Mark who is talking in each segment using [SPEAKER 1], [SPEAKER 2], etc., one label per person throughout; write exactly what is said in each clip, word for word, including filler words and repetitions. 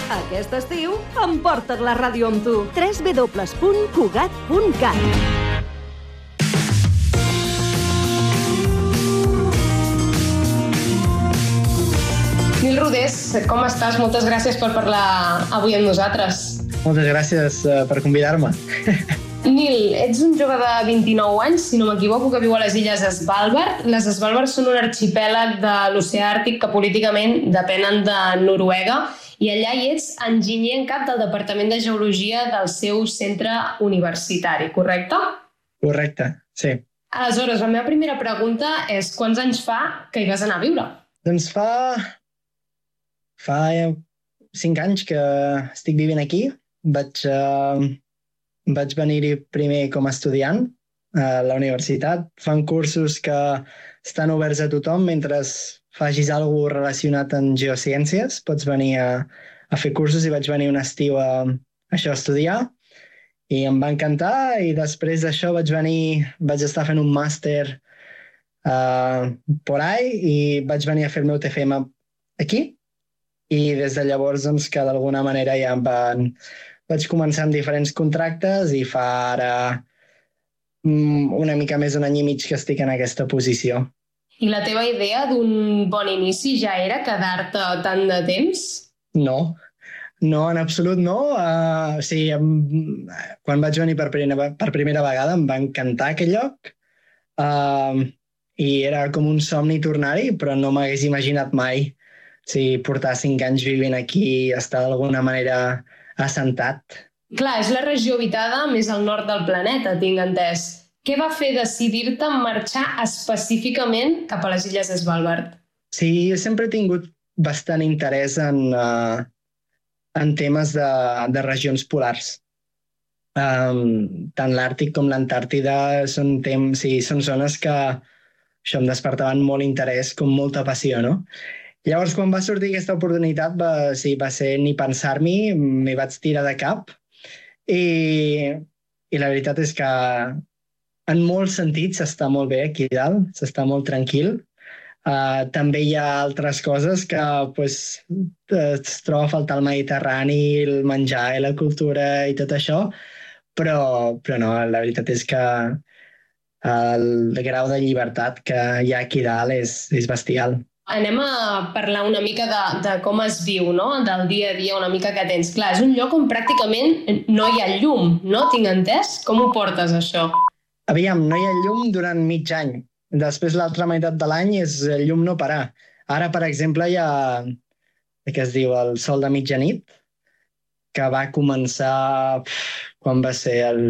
[SPEAKER 1] Aquest estiu, emporta't la ràdio amb tu.
[SPEAKER 2] w w w punt cugat punt cat.
[SPEAKER 3] Nil Rodés, com estàs? Moltes gràcies per parlar avui amb nosaltres.
[SPEAKER 4] Moltes gràcies uh, per convidar-me.
[SPEAKER 3] Nil, ets un jove de vint-i-nou anys, si no m'equivoco, que viu a les illes Svalbard. Les Svalbard són un arxipèlag de l'oceà Àrtic que políticament depenen de Noruega i allà hi ets enginyer en cap del Departament de Geologia del seu centre universitari, correcte?
[SPEAKER 4] Correcte, sí.
[SPEAKER 3] Aleshores, la meva primera pregunta és quants anys fa que hi vas anar a viure?
[SPEAKER 4] Doncs fa... fa cinc anys que estic vivint aquí. Vaig... Uh... Vaig venir-hi primer com a estudiant a la universitat. Fan cursos que estan oberts a tothom mentre facis alguna cosa relacionat amb geociències. Pots venir a, a fer cursos i vaig venir un estiu a, a això a estudiar i em va encantar i després d'això vaig venir, vaig estar fent un màster uh, por ahí i vaig venir a fer el meu T F M aquí i des de llavors doncs, que d'alguna manera ja em van... Vaig començar amb diferents contractes i fa ara una mica més d'un any i mig que estic en aquesta posició.
[SPEAKER 3] I la teva idea d'un bon inici ja era quedar-te tant de temps?
[SPEAKER 4] No, no, en absolut no. Uh, o sigui, em, quan vaig venir per primera, per primera vegada em va encantar aquell lloc uh, i era com un somni tornar-hi, però no m'hagués imaginat mai o sigui, portar cinc anys vivint aquí i estar d'alguna manera assentat.
[SPEAKER 3] Clar, és la regió habitada més al nord del planeta, tinc entès. Què va fer decidir-te marxar específicament cap a les illes Svalbard?
[SPEAKER 4] Sí, jo sempre he tingut bastant interès en, uh, en temes de, de regions polars. Um, tant l'Àrtic com l'Antàrtida són, temps, sí, són zones que això em despertaven molt interès, com molta passió, no? Llavors, quan va sortir aquesta oportunitat, va, sí, va ser ni pensar-m'hi, m'hi vaig tirar de cap i, i la veritat és que en molts sentits s'està molt bé aquí dalt, s'està molt tranquil. Uh, també hi ha altres coses que pues, es troba a faltar el Mediterrani, el menjar i la cultura i tot això, però, però no, la veritat és que el grau de llibertat que hi ha aquí dalt és, és bestial.
[SPEAKER 3] Anem a parlar una mica de, de com es viu, no? Del dia a dia una mica que tens. Clar, és un lloc on pràcticament no hi ha llum, no? Tinc entès? Com ho portes, això?
[SPEAKER 4] Aviam, no hi ha llum durant mig any. Després l'altra meitat de l'any és llum no parar. Ara, per exemple, hi ha el que es diu el sol de mitjanit, que va començar... Quan va ser? El...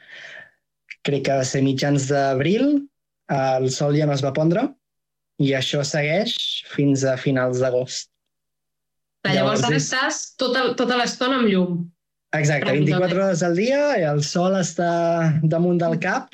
[SPEAKER 4] Crec que va ser mitjans d'abril. El sol ja no es va pondre. I això segueix fins a finals d'agost.
[SPEAKER 3] Llavors, ara és... estàs tota, tota l'estona amb llum.
[SPEAKER 4] Exacte, vint-i-quatre hores al dia, i el sol està damunt del cap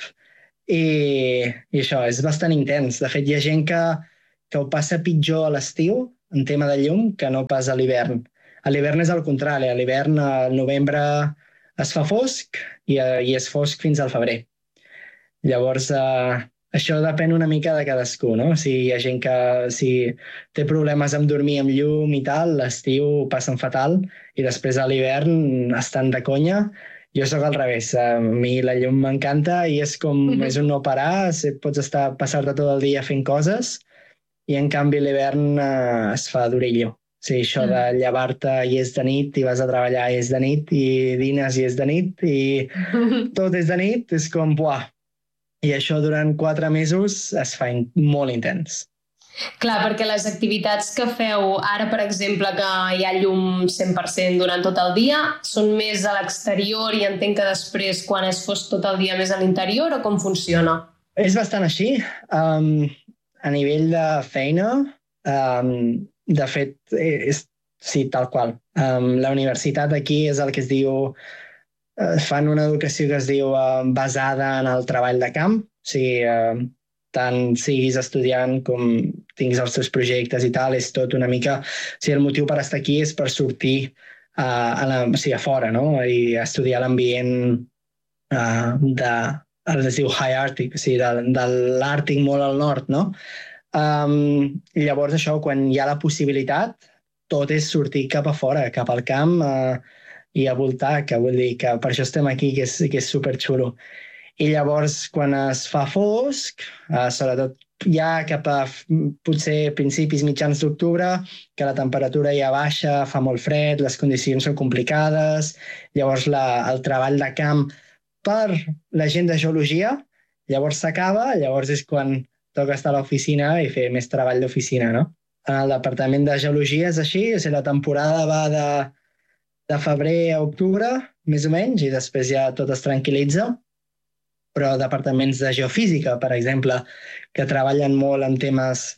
[SPEAKER 4] i, i això, és bastant intens. De fet, hi ha gent que, que ho passa pitjor a l'estiu, en tema de llum, que no pas a l'hivern. A l'hivern és al contrari, a l'hivern, al novembre, es fa fosc i, i és fosc fins al febrer. Llavors... Eh, Això depèn una mica de cadascú, no? Si hi ha gent que si té problemes amb dormir amb llum i tal, l'estiu passen fatal i després a l'hivern estan de conya. Jo sóc al revés, a mi la llum m'encanta i és com, mm-hmm. és un no parar, pots estar passar-te tot el dia fent coses i en canvi l'hivern eh, es fa durillo. O sigui, això mm. de llevar-te i és de nit i vas a treballar i és de nit i dines i és de nit i tot és de nit, és com, buah. I això durant quatre mesos es fa in- molt intens.
[SPEAKER 3] Clar, perquè les activitats que feu ara, per exemple, que hi ha llum cent per cent durant tot el dia, són més a l'exterior i entenc que després, quan és fosc tot el dia, més a l'interior, o com funciona?
[SPEAKER 4] És bastant així. Um, a nivell de feina, um, de fet, és, sí, tal qual. Um, la universitat aquí és el que es diu... fan una educació que es diu uh, basada en el treball de camp, o sigui, uh, tant siguis estudiant com tinguis els teus projectes i tal, és tot una mica... O sigui, el motiu per estar aquí és per sortir uh, a, la, o sigui, a fora, no? I estudiar l'ambient uh, de... es diu High Arctic, o sigui, de, de l'Àrtic molt al nord, no? Um, llavors, això, quan hi ha la possibilitat, tot és sortir cap a fora, cap al camp eh, i a voltar, que vull dir que per això estem aquí, que és, que és superxulo. I llavors, quan es fa fosc, eh, sobretot ja cap a potser principis mitjans d'octubre, que la temperatura ja baixa, fa molt fred, les condicions són complicades, llavors la, el treball de camp per la gent de geologia, llavors s'acaba, llavors és quan toca estar a l'oficina i fer més treball d'oficina, no? En el departament de geologia és així, o sigui, la temporada va de, de febrer a octubre, més o menys, i després ja tot es tranquil·litza. Però departaments de geofísica, per exemple, que treballen molt en temes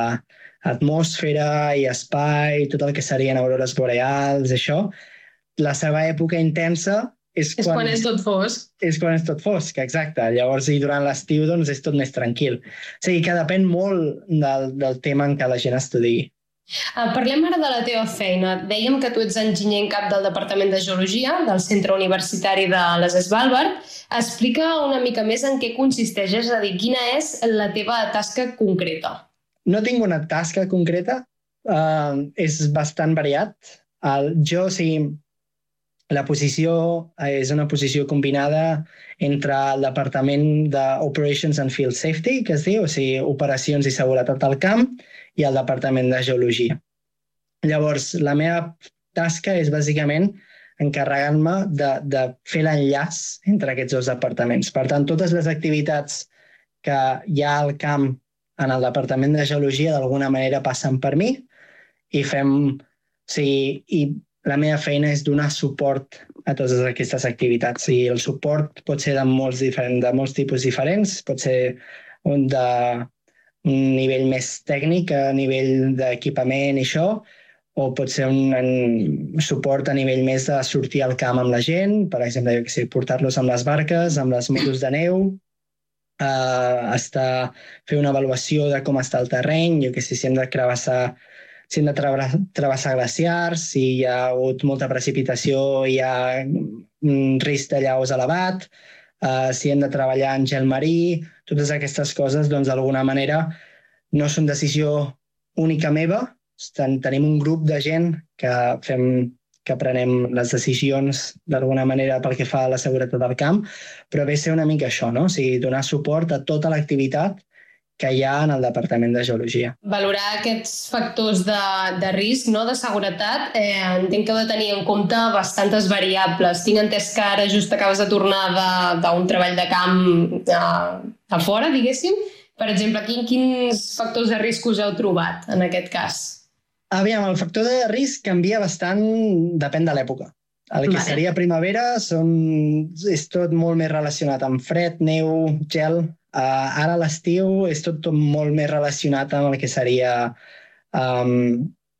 [SPEAKER 4] d'atmosfera i espai, tot el que serien aurores boreals, això, la seva època intensa és quan,
[SPEAKER 3] és quan és tot fosc.
[SPEAKER 4] És quan és tot fosc, exacte. Llavors, i durant l'estiu, doncs, és tot més tranquil. O sigui, que depèn molt del, del tema en què la gent estudiï.
[SPEAKER 3] Uh, parlem ara de la teva feina. Dèiem que tu ets enginyer en cap del Departament de Geologia del Centre Universitari de les Svalbard. Explica una mica més en què consisteix, és a dir, quina és la teva tasca concreta.
[SPEAKER 4] No tinc una tasca concreta, uh, és bastant variat. Uh, jo, o sigui, la posició és una posició combinada entre el Departament d'Operations and Field Safety, que es diu, o sigui, operacions i seguretat al camp, i el Departament de Geologia. Llavors, la meva tasca és bàsicament encarregant-me de, de fer l'enllaç entre aquests dos departaments. Per tant, totes les activitats que hi ha al camp en el Departament de Geologia d'alguna manera passen per mi i fem... O sigui, i la meva feina és donar suport a totes aquestes activitats. I el suport pot ser de molts, diferents, de molts tipus diferents, pot ser un de un nivell més tècnic, a nivell d'equipament i això, o pot ser un, un suport a nivell més de sortir al camp amb la gent, per exemple, jo que sé, portar-los amb les barques, amb les motos de neu, uh, estar, fer una avaluació de com està el terreny, jo que sé, si hem de travessar si hem de travessar glaciars, si hi ha hagut molta precipitació, hi ha un risc de llaus elevat, uh, si hem de treballar en gel marí, totes aquestes coses, doncs, d'alguna manera, no són decisió única meva. Tenim un grup de gent que fem que prenem les decisions d'alguna manera pel que fa a la seguretat del camp, però ve ser una mica això, no? O sigui, donar suport a tota l'activitat que hi ha en el Departament de Geologia.
[SPEAKER 3] Valorar aquests factors de, de risc, no, de seguretat, eh, entenc que heu de tenir en compte bastantes variables. Tinc entès que ara just acabes de tornar d'un treball de camp a, a fora, diguéssim. Per exemple, quin, quins factors de risc us heu trobat en aquest cas?
[SPEAKER 4] Aviam, el factor de risc canvia bastant, depèn de l'època. El que vale. Seria primavera són, és tot molt més relacionat amb fred, neu, gel. Uh, ara a l'estiu és tot, tot molt més relacionat amb el que seria um,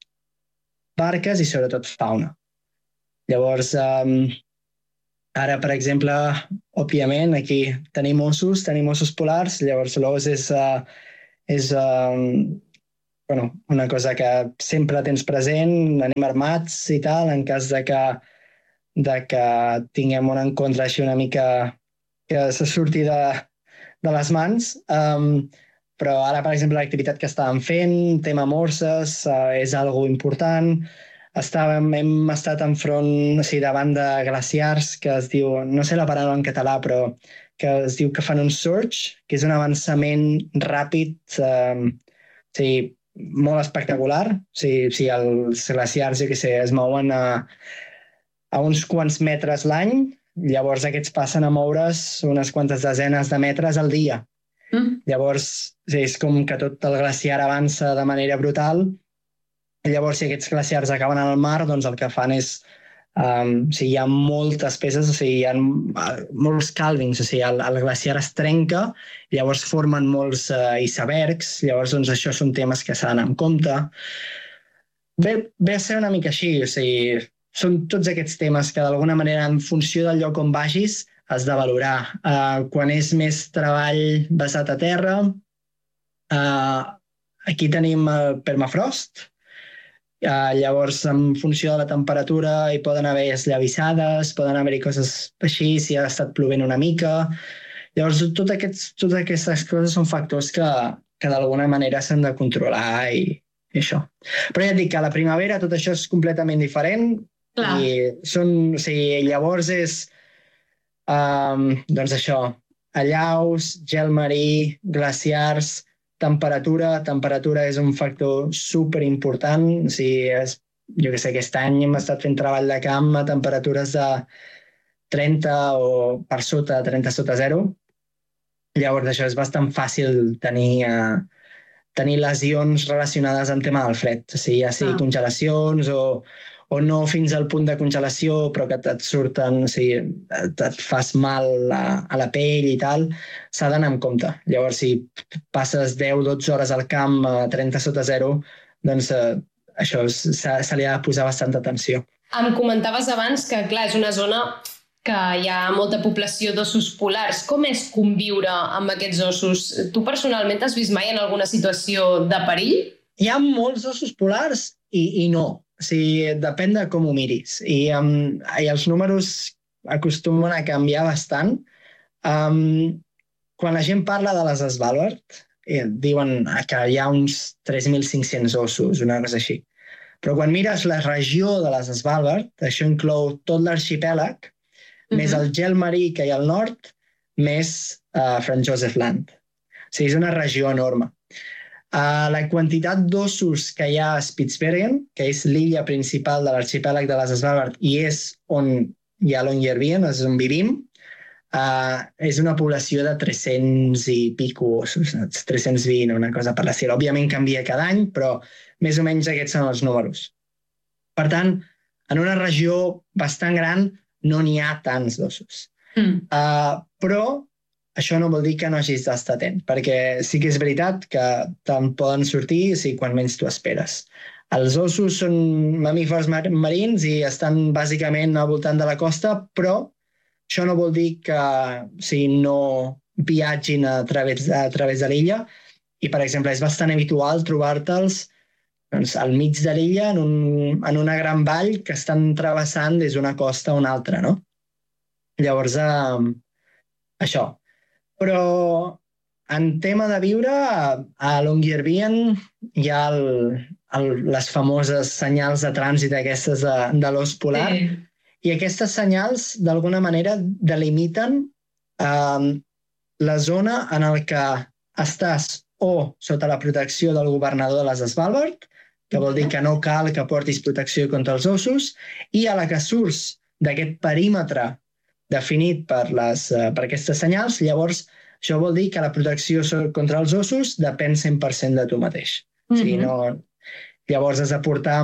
[SPEAKER 4] barques i sobretot fauna. Llavors, um, ara, per exemple, òbviament, aquí tenim ossos, tenim ossos polars, llavors l'os és, uh, és um, bueno, una cosa que sempre tens present, anem armats i tal, en cas de que, de que tinguem un encontre així una mica que se surti de de les mans, um, però ara, per exemple, l'activitat que estàvem fent, tema morses, uh, és algo important. Estàvem, hem estat enfront, o sigui, davant de glaciars que es diu, no sé la paraula en català, però que es diu que fan un surge, que és un avançament ràpid, um, o sigui, molt espectacular. O sigui, si els glaciars, jo què sé, es mouen a, a uns quants metres l'any, llavors aquests passen a moure's unes quantes desenes de metres al dia. Mm. Llavors sí, és com que tot el glaciar avança de manera brutal. Llavors, si aquests glaciars acaben al mar, doncs el que fan és... Um, o sigui, hi ha moltes peces, o sigui, hi ha molts calvings, o sigui, el, el glaciar es trenca, llavors formen molts uh, icebergs, llavors doncs, això són temes que s'han d'anar en compte. Ve, ve a ser una mica així, o sigui... Són tots aquests temes que, d'alguna manera, en funció del lloc on vagis, has de valorar. Uh, quan és més treball basat a terra, uh, aquí tenim el permafrost. Uh, llavors, en funció de la temperatura, hi poden haver esllavissades, poden haver-hi coses així, si ha estat plovent una mica. Llavors, tot aquests, totes aquestes coses són factors que, que d'alguna manera s'han de controlar i, i això. Però ja et dic que a la primavera tot això és completament diferent.
[SPEAKER 3] Clar.
[SPEAKER 4] I són, o sigui, llavors és um, doncs això, allaus, gel marí, glaciars, temperatura. Temperatura és un factor superimportant. O sigui, és, jo què sé, aquest any hem estat fent treball de camp a temperatures de trenta o per sota, trenta sota zero. Llavors això és bastant fàcil tenir, uh, tenir lesions relacionades amb tema del fred. O sigui, ja sigui ah. congelacions o, o no fins al punt de congelació, però que et surten, o sigui, et, et fas mal a, a la pell i tal, s'ha d'anar amb compte. Llavors, si passes deu o dotze hores al camp a trenta sota zero, doncs uh, això se li ha de posar bastanta atenció.
[SPEAKER 3] Em comentaves abans que, clar, és una zona que hi ha molta població d'ossos polars. Com és conviure amb aquests ossos? Tu personalment has vist mai en alguna situació de perill?
[SPEAKER 4] Hi ha molts ossos polars i, i no. O sigui, depèn de com ho miris. I, um, i els números acostumen a canviar bastant. Um, quan la gent parla de les Svalbard, eh, diuen que hi ha uns tres mil cinc-cents ossos, una cosa així. Però quan mires la regió de les Svalbard, això inclou tot l'arxipèlag, Uh-huh. més el gel marí que hi ha al nord, més uh, Franz Josef Land. O sigui, és una regió enorme. Uh, la quantitat d'ossos que hi ha a Spitsbergen, que és l'illa principal de l'arxipèlag de les Svalbard i és on hi ha Longyearbyen, és on vivim, uh, és una població de tres-cents i pico ossos, tres-cents vint, una cosa per l'estil. Òbviament canvia cada any, però més o menys aquests són els números. Per tant, en una regió bastant gran no n'hi ha tants d'ossos. Mm. Uh, però això no vol dir que no hagis d'estar atent, perquè sí que és veritat que te'n poden sortir o sigui, quan menys tu esperes. Els ossos són mamífers mar marins i estan bàsicament al voltant de la costa, però això no vol dir que o sigui, no viatgin a través, a través de l'illa. I, per exemple, és bastant habitual trobar-te'ls doncs, al mig de l'illa, en, un, en una gran vall que estan travessant des d'una costa a una altra, no? Llavors, eh, això. Però en tema de viure, a Longyearbyen hi ha el, el, les famoses senyals de trànsit aquestes de, de l'os polar, sí. I aquestes senyals, d'alguna manera, delimiten eh, la zona en la que estàs o sota la protecció del governador de les Svalbard, que vol dir que no cal que portis protecció contra els ossos, i a la que surts d'aquest perímetre definit per, les, uh, per aquestes senyals, llavors això vol dir que la protecció contra els ossos depèn cent per cent de tu mateix. Mm-hmm. O sigui, no... Llavors has de portar,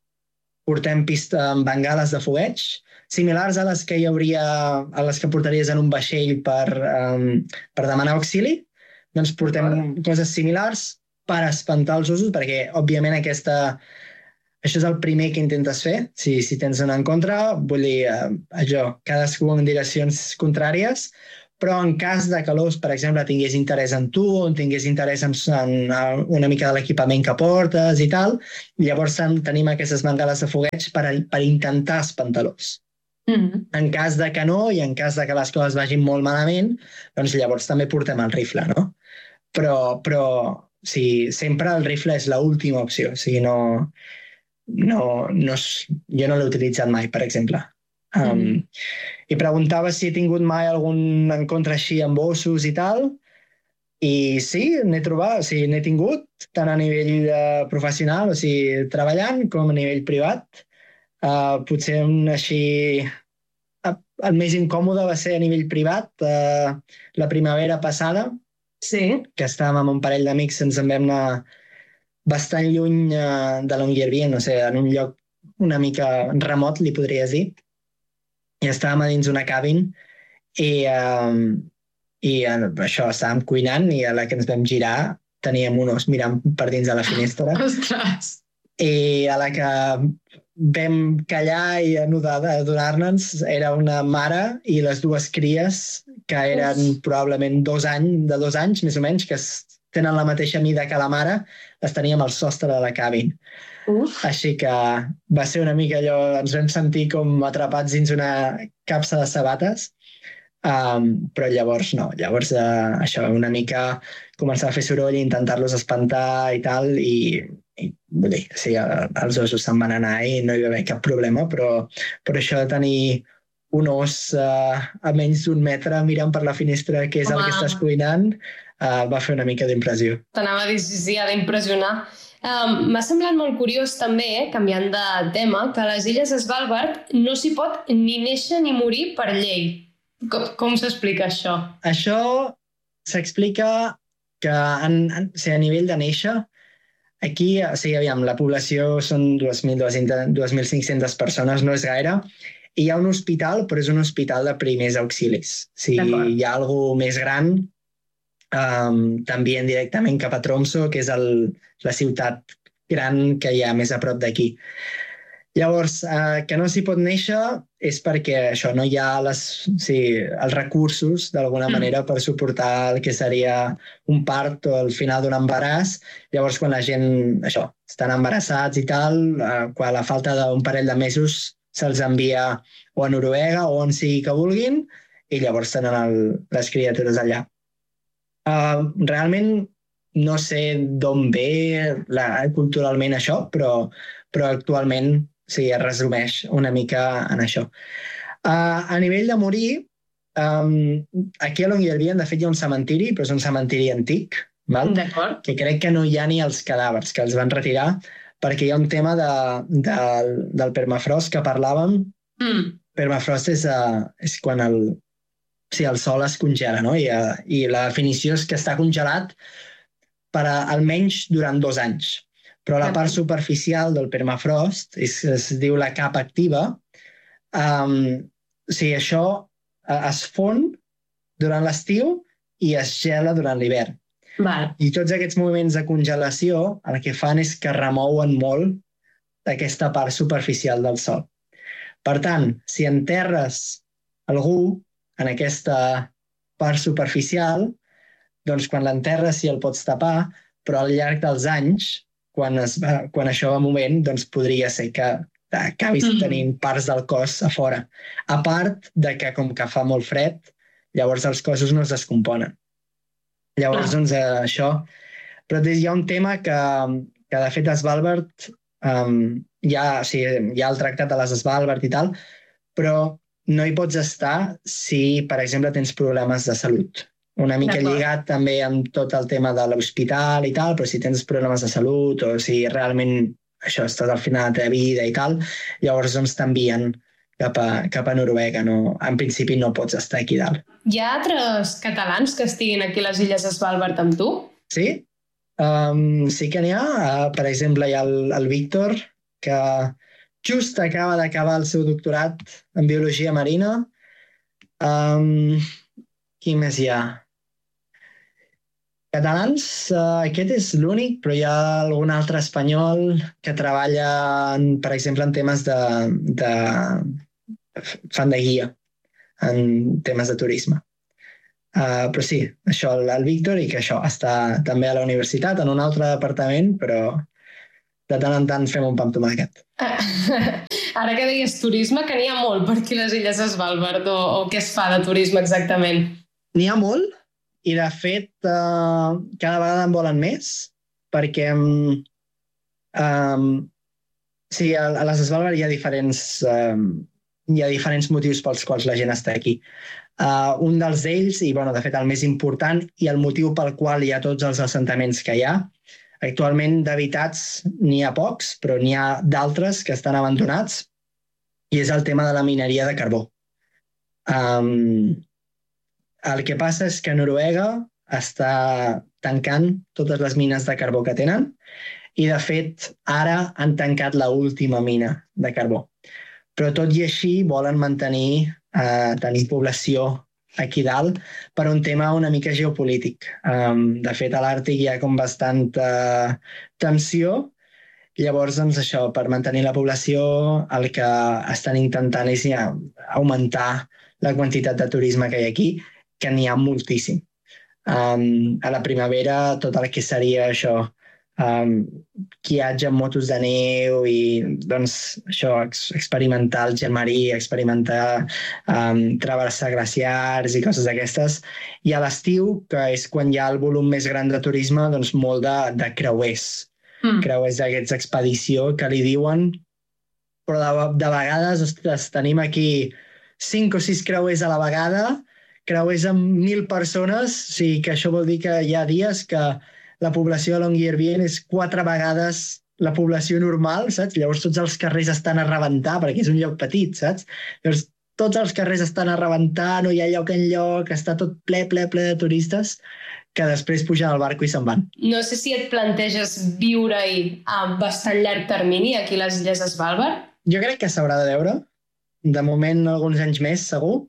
[SPEAKER 4] portem pista amb bengales de fogueig, similars a les que hi hauria, a les que portaries en un vaixell per, um, per demanar auxili. Doncs portem coses similars per espantar els ossos, perquè, òbviament, aquesta... això és el primer que intentes fer, si, si tens una en contra, vull dir, eh, allò, cadascú en direccions contràries, però en cas de que l'os, per exemple, tingués interès en tu, o tingués interès en, en una mica de l'equipament que portes i tal, llavors tenim aquestes bengales de fogueig per, per intentar espantar l'os. Mm-hmm. En cas de que no, i en cas de que les coses vagin molt malament, doncs llavors també portem el rifle, no? Però, però o sigui, sempre el rifle és l'última opció. O sigui, no, no, no, jo no l'he utilitzat mai, per exemple. Um, mm. I preguntava si he tingut mai algun encontre així amb ossos i tal, i sí, n'he trobat, o sigui, n'he tingut, tant a nivell uh, professional, o sigui, treballant, com a nivell privat. Uh, potser un així... Uh, el més incòmode va ser a nivell privat, uh, la primavera passada, sí. Que estàvem amb un parell d'amics, ens en vam anar bastant lluny uh, de Longyearbyen, no sé, en un lloc una mica remot, li podries dir. I estàvem a dins una cabin i, uh, i uh, això, estàvem cuinant i a la que ens vam girar teníem un os mirant per dins de la finestra.
[SPEAKER 3] Ostres!
[SPEAKER 4] I a la que vam callar i adonar-nos era una mare i les dues cries que eren Uf. probablement dos anys, de dos anys, més o menys, que tenen la mateixa mida que la mare, les teníem al sostre de la cabin. Uf. Així que va ser una mica allò, ens vam sentir com atrapats dins una capsa de sabates, um, però llavors no, llavors uh, això, una mica començar a fer soroll i intentar-los espantar i tal, i, i vull dir, sí, els ossos se'n van anar i no hi va haver cap problema, però, però això de tenir un os uh, a menys d'un metre mirant per la finestra què és Home. el que estàs cuinant, uh, va fer una mica d'impressió.
[SPEAKER 3] T'anava a dir, sí, sí, ha d'impressionar. Um, M'ha semblat molt curiós també, eh, canviant de tema, que a les Illes Svalbard no s'hi pot ni néixer ni morir per llei. Com, com s'explica això?
[SPEAKER 4] Això s'explica que en, en, o sigui, a nivell de néixer, aquí, o sigui, aviam, la població són dos mil cinc-centes persones, no és gaire, i hi ha un hospital, però és un hospital de primers auxilis. Si hi ha alguna més gran, um, t'envien directament cap a Tromsø, que és el, la ciutat gran que hi ha més a prop d'aquí. Llavors, eh, que no s'hi pot néixer és perquè això, no hi ha les, sí, els recursos, d'alguna mm. manera, per suportar el que seria un part o el final d'un embaràs. Llavors, quan la gent això, estan embarassats i tal, eh, quan a la falta d'un parell de mesos se'ls envia o a Noruega o on sigui que vulguin i llavors tenen el, les criatures allà. Uh, realment no sé d'on ve la, culturalment això, però, però actualment sí, es resumeix una mica en això. Uh, a nivell de morir, um, aquí a Longyearbyen de fet hi ha un cementiri, però és un cementiri antic, val? Que crec que no hi ha ni els cadàvers, que els van retirar, perquè hi ha un tema de, de, del permafrost que parlàvem. Mm. Permafrost és, uh, és quan el, sí, el sol es congela, no? I, uh, I la definició és que està congelat per a, almenys durant dos anys. Però la part superficial del permafrost, és, es diu la capa activa, um, o sigui, això uh, es fon durant l'estiu i es gela durant l'hivern.
[SPEAKER 3] Val.
[SPEAKER 4] I tots aquests moviments de congelació el que fan és que remouen molt aquesta part superficial del sol. Per tant, si enterres algú en aquesta part superficial, doncs quan l'enterres sí el pots tapar, però al llarg dels anys, quan, es va, quan això va movent, doncs podria ser que acabis mm. tenint parts del cos a fora. A part de que, com que fa molt fred, llavors els cossos no es descomponen. Llavors, ah. doncs, eh, això... Però hi ha un tema que, que de fet, a Svalbard um, hi, ha, o sigui, hi ha el tractat de les Svalbard i tal, però no hi pots estar si, per exemple, tens problemes de salut. Una mica lligat també amb tot el tema de l'hospital i tal, però si tens problemes de salut o si realment això estàs al final de la teva vida i tal, llavors doncs t'envien cap a, cap a Noruega. No? En principi no pots estar aquí dalt.
[SPEAKER 3] Hi ha altres catalans que estiguin aquí a les Illes Svalbard amb tu?
[SPEAKER 4] Sí, um, sí que n'hi ha. Uh, per exemple, hi ha el, el Víctor, que just acaba d'acabar el seu doctorat en Biologia Marina. Um, qui més hi ha? Catalans, uh, aquest és l'únic, però hi ha algun altre espanyol que treballa, en, per exemple, en temes de, de... fan de guia, en temes de turisme. Uh, però sí, això, el, el Víctor, i que això està també a la universitat, en un altre departament, però de tant en tant fem un pa amb tomàquet.
[SPEAKER 3] Ara que deies turisme, que n'hi ha molt per aquí les Illes Svalbard, o, o què es fa de turisme exactament?
[SPEAKER 4] N'hi ha molt, i de fet uh, cada vegada en volen més, perquè um, um, sí, a, a les Svalbard hi ha diferents um, hi ha diferents motius pels quals la gent està aquí. Uh, un dels ells, i bueno, de fet el més important, i el motiu pel qual hi ha tots els assentaments que hi ha, actualment d'habitats n'hi ha pocs, però n'hi ha d'altres que estan abandonats, i és el tema de la mineria de carbó. Um, el que passa és que Noruega està tancant totes les mines de carbó que tenen, i de fet ara han tancat l'última mina de carbó. Però tot i així volen mantenir eh, tenir població aquí dalt per un tema una mica geopolític. Um, de fet, a l'Àrtic hi ha com bastanta tensió, i llavors, doncs, això, per mantenir la població, el que estan intentant és ja augmentar la quantitat de turisme que hi ha aquí, que n'hi ha moltíssim. Um, a la primavera, tot el que seria això, um, guiatge amb motos de neu i doncs, això, experimentar el gel marí, experimentar um, travessar glaciars i coses d'aquestes. I a l'estiu, que és quan hi ha el volum més gran de turisme, doncs molt de, de creuers. mm. creuers d'aquests expedició que li diuen, però de, de vegades, ostres, tenim aquí cinc o sis creuers a la vegada, creuers amb mil persones, o sigui que això vol dir que hi ha dies que la població de Longyearbyen és quatre vegades la població normal, saps? Llavors tots els carrers estan a rebentar, perquè és un lloc petit, saps? Llavors tots els carrers estan a rebentar, no hi ha lloc en lloc, està tot ple, ple, ple de turistes que després pugen al barco i se'n van.
[SPEAKER 3] No sé si et planteges viure-hi a bastant llarg termini, aquí a les Illes Svalbard.
[SPEAKER 4] Jo crec que s'haurà de veure. De moment, alguns anys més, segur.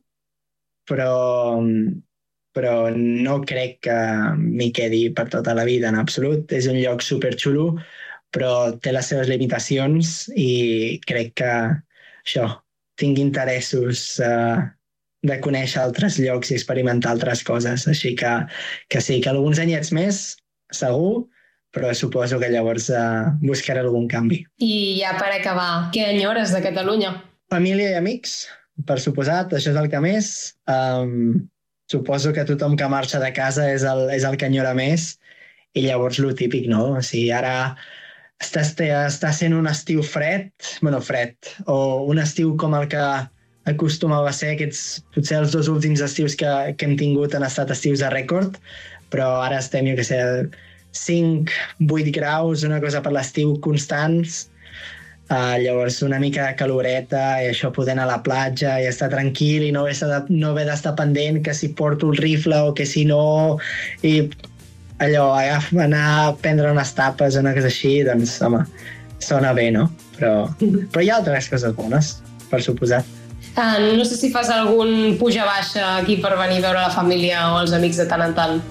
[SPEAKER 4] Però, però no crec que m'hi quedi per tota la vida, en absolut. És un lloc superxulo, però té les seves limitacions i crec que això, tinc interessos uh, de conèixer altres llocs i experimentar altres coses. Així que, que sí, que alguns anyets més, segur, però suposo que llavors uh, buscaré algun canvi.
[SPEAKER 3] I ja per acabar, què enyores de Catalunya?
[SPEAKER 4] Família i amics, per suposat, això és el que més. Um, suposo que tothom que marxa de casa és el, és el que enyora més i llavors lo típic, no? O sigui, ara està, està sent un estiu fred, bueno, fred, o un estiu com el que acostumava a ser aquests, potser els dos últims estius que, que hem tingut han estat estius de rècord, però ara estem, jo què sé, cinc, vuit graus, una cosa per l'estiu constants, uh, llavors una mica de caloreta i això poder anar a la platja i estar tranquil i no haver, de, no haver d'estar pendent que si porto el rifle o que si no, i allò, agaf, anar a prendre unes tapes o una cosa així, doncs, home, sona bé, no? Però, però hi ha altres coses bones, per suposat.
[SPEAKER 3] Ah, no sé si fas algun puja-baixa aquí per venir a veure la família o els amics de tant en tant.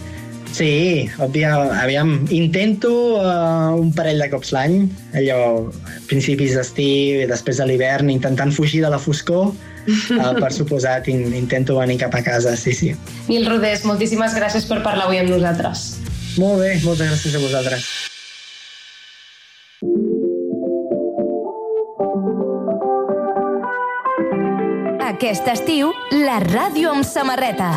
[SPEAKER 4] Sí, òbviament, aviam, intento uh, un parell de cops l'any, allò, principis d'estiu i després de l'hivern, intentant fugir de la foscor, uh, per suposat, in, intento venir cap a casa, sí, sí.
[SPEAKER 3] Nil Rodés, moltíssimes gràcies per parlar avui amb nosaltres.
[SPEAKER 4] Molt bé, moltes gràcies a vosaltres.
[SPEAKER 2] Aquest estiu, la ràdio amb samarreta.